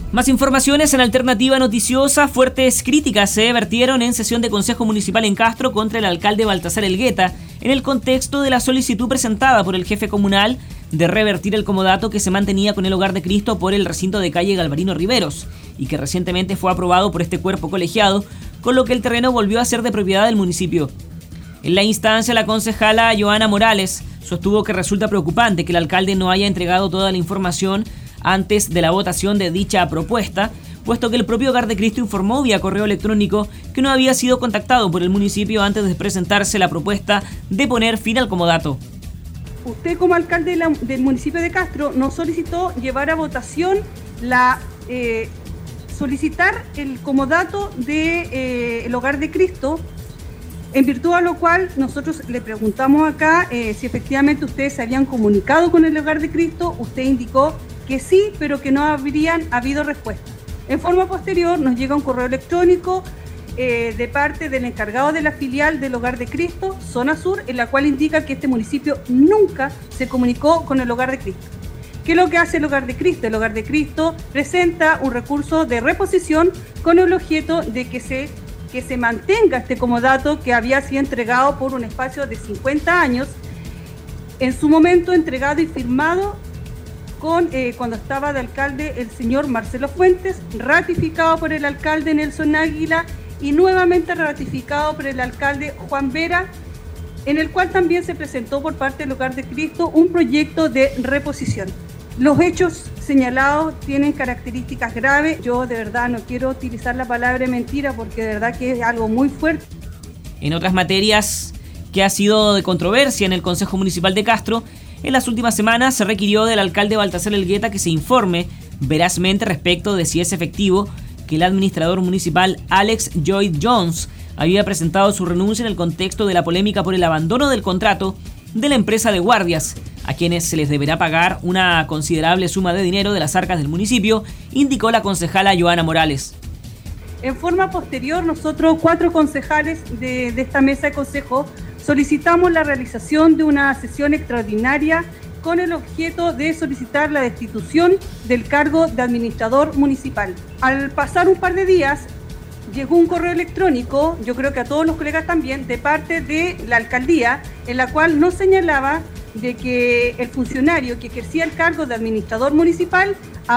Más informaciones en Alternativa Noticiosa. Fuertes críticas se vertieron en sesión de Consejo Municipal en Castro contra el alcalde Baltasar Elgueta en el contexto de la solicitud presentada por el jefe comunal de revertir el comodato que se mantenía con el Hogar de Cristo por el recinto de calle Galvarino Riveros y que recientemente fue aprobado por este cuerpo colegiado, con lo que el terreno volvió a ser de propiedad del municipio. En la instancia, la concejala Joana Morales sostuvo que resulta preocupante que el alcalde no haya entregado toda la información antes de la votación de dicha propuesta, puesto que el propio Hogar de Cristo informó vía correo electrónico que no había sido contactado por el municipio antes de presentarse la propuesta de poner fin al comodato. Usted, como alcalde del municipio de Castro, nos solicitó llevar a votación solicitar el comodato del Hogar de Cristo, en virtud a lo cual nosotros le preguntamos acá si efectivamente ustedes se habían comunicado con el Hogar de Cristo. Usted indicó que sí, pero que no habrían habido respuesta. En forma posterior nos llega un correo electrónico de parte del encargado de la filial del Hogar de Cristo, Zona Sur, en la cual indica que este municipio nunca se comunicó con el Hogar de Cristo. ¿Qué es lo que hace el Hogar de Cristo? El Hogar de Cristo presenta un recurso de reposición con el objeto de que se mantenga este comodato que había sido entregado por un espacio de 50 años, en su momento entregado y firmado cuando estaba de alcalde el señor Marcelo Fuentes, ratificado por el alcalde Nelson Águila y nuevamente ratificado por el alcalde Juan Vera, en el cual también se presentó por parte del Hogar de Cristo un proyecto de reposición. Los hechos señalados tienen características graves. Yo de verdad no quiero utilizar la palabra mentira porque de verdad que es algo muy fuerte. En otras materias que ha sido de controversia en el Consejo Municipal de Castro, en las últimas semanas se requirió del alcalde Baltasar Elgueta que se informe verazmente respecto de si es efectivo que el administrador municipal Alex Lloyd Jones había presentado su renuncia en el contexto de la polémica por el abandono del contrato de la empresa de guardias, a quienes se les deberá pagar una considerable suma de dinero de las arcas del municipio, indicó la concejala Joana Morales. En forma posterior, nosotros 4 concejales de esta mesa de consejo solicitamos la realización de una sesión extraordinaria con el objeto de solicitar la destitución del cargo de administrador municipal. Al pasar un par de días, llegó un correo electrónico, yo creo que a todos los colegas también, de parte de la alcaldía, en la cual nos señalaba de que el funcionario que ejercía el cargo de administrador municipal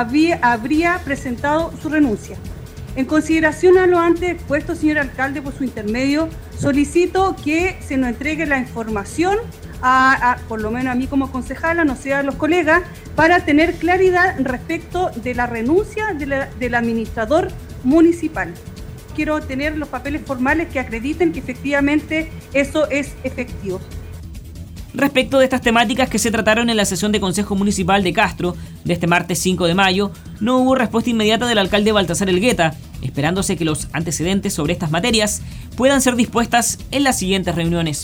habría presentado su renuncia. En consideración a lo antes expuesto, señor alcalde, por su intermedio, solicito que se nos entregue la información, por lo menos a mí como concejala, no sé a los colegas, para tener claridad respecto de la renuncia del administrador municipal. Quiero tener los papeles formales que acrediten que efectivamente eso es efectivo. Respecto de estas temáticas que se trataron en la sesión de Consejo Municipal de Castro de este martes 5 de mayo, no hubo respuesta inmediata del alcalde Baltasar Elgueta, esperándose que los antecedentes sobre estas materias puedan ser dispuestas en las siguientes reuniones.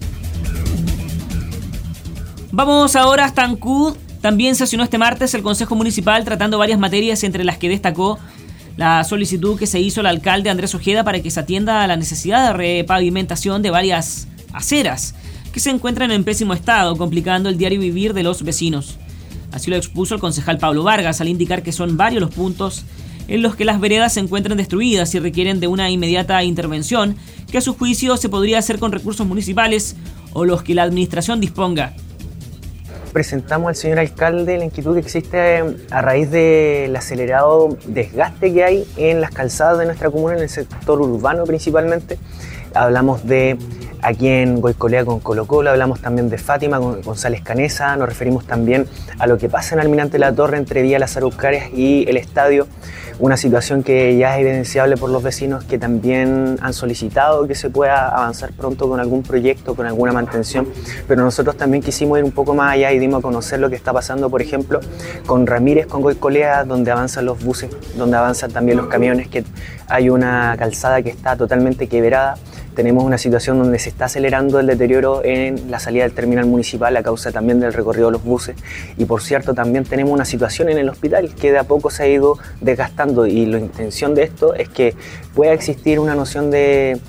Vamos ahora hasta Ancud. También sesionó este martes el Consejo Municipal tratando varias materias, entre las que destacó la solicitud que se hizo al alcalde Andrés Ojeda para que se atienda a la necesidad de repavimentación de varias aceras que se encuentran en pésimo estado, complicando el diario vivir de los vecinos. Así lo expuso el concejal Pablo Vargas al indicar que son varios los puntos en los que las veredas se encuentran destruidas y requieren de una inmediata intervención que a su juicio se podría hacer con recursos municipales o los que la administración disponga. Presentamos al señor alcalde la inquietud que existe a raíz del acelerado desgaste que hay en las calzadas de nuestra comuna, en el sector urbano principalmente. Hablamos de aquí en Goicolea con Colo Colo, hablamos también de Fátima con González Canesa, nos referimos también a lo que pasa en Almirante La Torre entre Vía Las Araucarias y el estadio, una situación que ya es evidenciable por los vecinos que también han solicitado que se pueda avanzar pronto con algún proyecto, con alguna mantención, pero nosotros también quisimos ir un poco más allá y dimos a conocer lo que está pasando, por ejemplo, con Ramírez, con Goicolea, donde avanzan los buses, donde avanzan también los camiones, que hay una calzada que está totalmente quebrada. Tenemos una situación donde se está acelerando el deterioro en la salida del terminal municipal a causa también del recorrido de los buses, y por cierto también tenemos una situación en el hospital que de a poco se ha ido desgastando, y la intención de esto es que pueda existir una noción de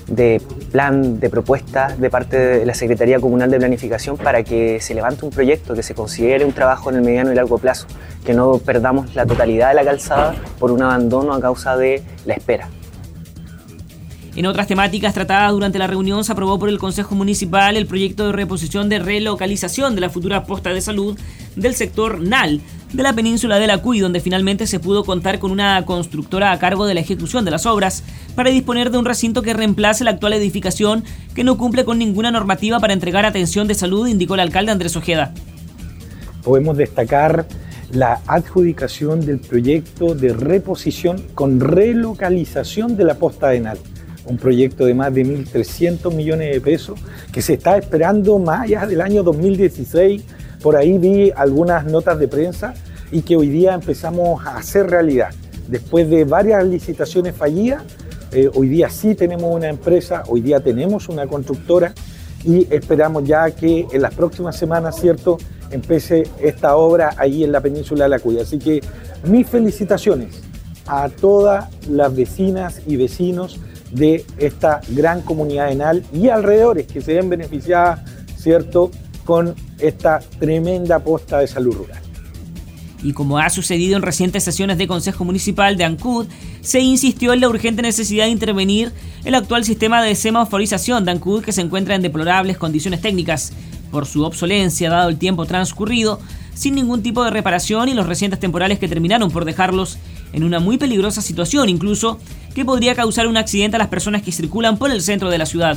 de plan, de propuesta de parte de la Secretaría Comunal de Planificación para que se levante un proyecto, que se considere un trabajo en el mediano y largo plazo, que no perdamos la totalidad de la calzada por un abandono a causa de la espera. En otras temáticas tratadas durante la reunión, se aprobó por el Consejo Municipal el proyecto de reposición de relocalización de la futura posta de salud del sector NAL de la península de la Cuy, donde finalmente se pudo contar con una constructora a cargo de la ejecución de las obras para disponer de un recinto que reemplace la actual edificación que no cumple con ninguna normativa para entregar atención de salud, indicó el alcalde Andrés Ojeda. Podemos destacar la adjudicación del proyecto de reposición con relocalización de la posta de NAL. Un proyecto de más de 1.300 millones de pesos que se está esperando más allá del año 2016. Por ahí vi algunas notas de prensa y que hoy día empezamos a hacer realidad. Después de varias licitaciones fallidas, hoy día sí tenemos una empresa, hoy día tenemos una constructora y esperamos ya que en las próximas semanas, ¿cierto?, empiece esta obra ahí en la península de la Cuy. Así que mis felicitaciones a todas las vecinas y vecinos de esta gran comunidad de NAL y alrededores que se ven beneficiadas, ¿cierto?, con esta tremenda posta de salud rural. Y como ha sucedido en recientes sesiones de Consejo Municipal de Ancud, se insistió en la urgente necesidad de intervenir el actual sistema de semaforización de Ancud, que se encuentra en deplorables condiciones técnicas por su obsolencia dado el tiempo transcurrido, sin ningún tipo de reparación, y los recientes temporales que terminaron por dejarlos en una muy peligrosa situación, incluso que podría causar un accidente a las personas que circulan por el centro de la ciudad.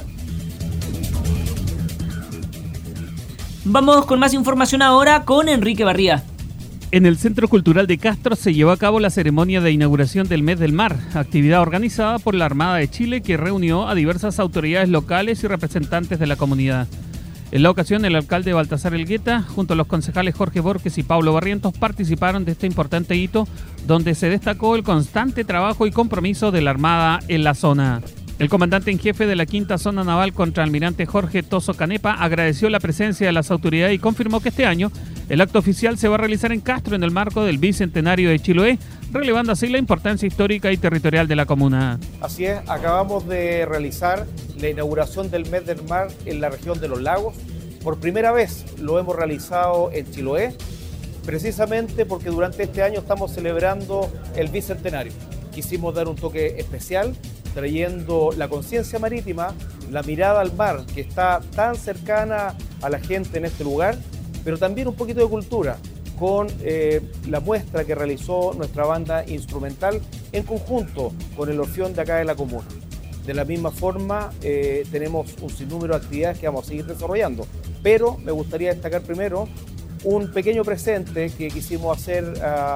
Vamos con más información ahora con Enrique Barría. En el Centro Cultural de Castro se llevó a cabo la ceremonia de inauguración del Mes del Mar, actividad organizada por la Armada de Chile que reunió a diversas autoridades locales y representantes de la comunidad. En la ocasión, el alcalde Baltasar Elgueta, junto a los concejales Jorge Borges y Pablo Barrientos, participaron de este importante hito, donde se destacó el constante trabajo y compromiso de la Armada en la zona. El comandante en jefe de la Quinta Zona Naval, contraalmirante Jorge Toso Canepa, agradeció la presencia de las autoridades y confirmó que este año el acto oficial se va a realizar en Castro en el marco del Bicentenario de Chiloé, relevando así la importancia histórica y territorial de la comuna. Así es, acabamos de realizar la inauguración del Mes del Mar en la región de los lagos. Por primera vez lo hemos realizado en Chiloé, precisamente porque durante este año estamos celebrando el Bicentenario. Quisimos dar un toque especial, trayendo la conciencia marítima, la mirada al mar, que está tan cercana a la gente en este lugar, pero también un poquito de cultura, con la muestra que realizó nuestra banda instrumental en conjunto con el Orfeón de acá de la comuna. De la misma forma, tenemos un sinnúmero de actividades que vamos a seguir desarrollando, pero me gustaría destacar primero un pequeño presente que quisimos hacer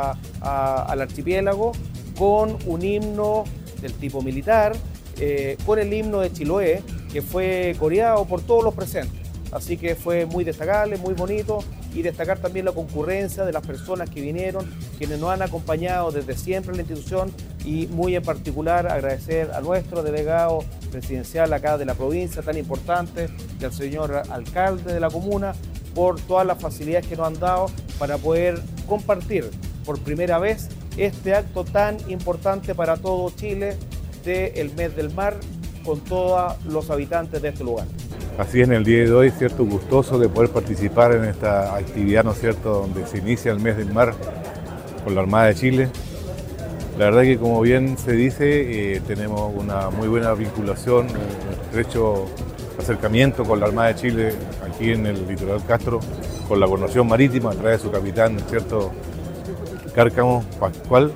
al archipiélago con un himno del tipo militar, con el himno de Chiloé, que fue coreado por todos los presentes. Así que fue muy destacable, muy bonito, y destacar también la concurrencia de las personas que vinieron, quienes nos han acompañado desde siempre en la institución, y muy en particular agradecer a nuestro delegado presidencial acá de la provincia tan importante, y al señor alcalde de la comuna, por todas las facilidades que nos han dado para poder compartir por primera vez este acto tan importante para todo Chile del Mes del Mar con todos los habitantes de este lugar. Así es, en el día de hoy, ¿cierto?, gustoso de poder participar en esta actividad, ¿no es cierto?, donde se inicia el Mes del Mar con la Armada de Chile. La verdad que, como bien se dice, tenemos una muy buena vinculación, un estrecho acercamiento con la Armada de Chile aquí en el litoral Castro, con la Coronación Marítima a través de su capitán, ¿no es cierto?, Cárcamo Pascual,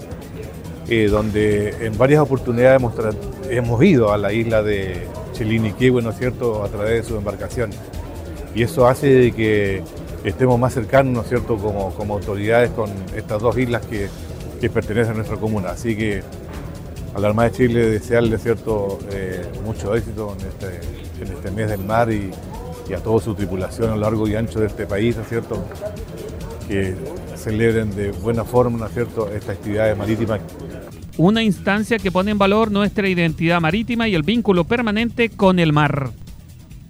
donde en varias oportunidades hemos ido a la isla de Cheliniquehue, ¿no es cierto?, a través de su embarcación. Y eso hace de que estemos más cercanos, ¿no es cierto?, como autoridades con estas dos islas que pertenecen a nuestra comuna. Así que a la Armada de Chile desearle, ¿cierto?, mucho éxito en este Mes del Mar y a toda su tripulación a lo largo y ancho de este país, ¿no es cierto?, que celebren de buena forma, ¿no es cierto?, estas actividades marítimas. Una instancia que pone en valor nuestra identidad marítima y el vínculo permanente con el mar.